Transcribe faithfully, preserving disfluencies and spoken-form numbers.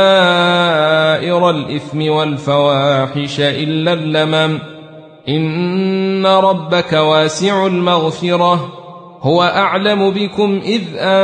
كبائر الإثم والفواحش إلا اللمم إن ربك واسع المغفرة هو أعلم بكم إذ